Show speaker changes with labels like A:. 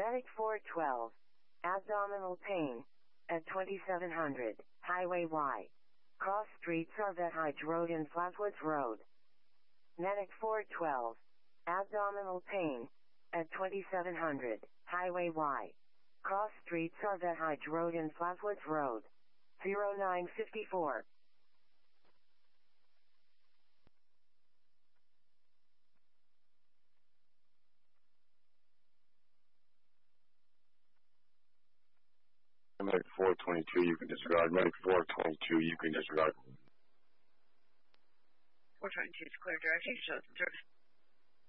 A: Medic 412. Abdominal pain. At 2700, Highway Y. Cross Street Sarvet Heights Road and Flatwoods Road. Medic 412. Abdominal pain. At 2700, Highway Y. Cross Street Sarvet Heights Road and Flatwoods Road. 0954.
B: Medic 422, you can disregard. Medic 422, you can disregard.
C: 422 is clear. Direction shows service.